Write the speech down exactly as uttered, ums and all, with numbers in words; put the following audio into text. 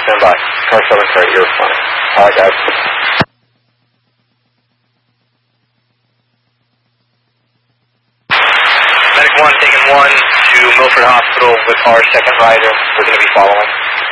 stand by. Car seven, car eight, you're fine. All right, guys. Medic one, taking one to Milford Hospital with our second rider. We're going to be following.